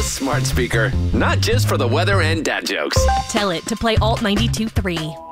the smart speaker. Not just for the weather and dad jokes. Tell it to play Alt 92.3.